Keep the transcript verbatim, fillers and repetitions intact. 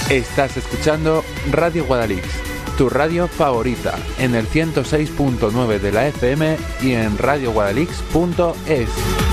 Estás escuchando Radio Guadalix, tu radio favorita, en el ciento seis punto nueve de la F M y en radio guadalix punto es.